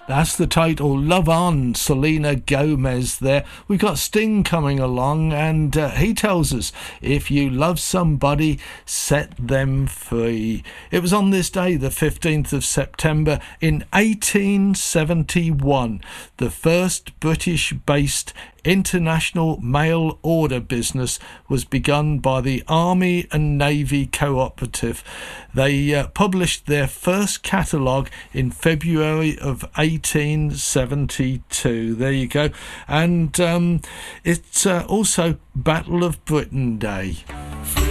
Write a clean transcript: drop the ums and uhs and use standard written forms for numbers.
That's the title, Love On, Selena Gomez there. We've got Sting coming along, and he tells us, if you love somebody, set them free. It was on this day, the 15th of September in 1871, the first British-based international mail order business was begun by the Army and Navy Cooperative. They published their first catalogue in February of 1872. There you go. And it's also Battle of Britain Day.